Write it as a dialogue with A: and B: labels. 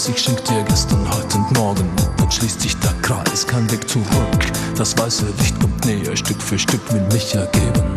A: ich schenk dir gestern, heute und morgen. Dann schließt sich der Kreis, kein Weg zurück. Das weiße Licht kommt näher, Stück für Stück will mich ergeben.